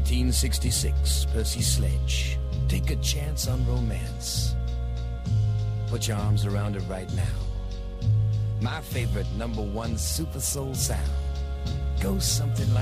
1966, Percy Sledge. Take a chance on romance. Put your arms around her right now. My favorite #1 super soul sound goes something like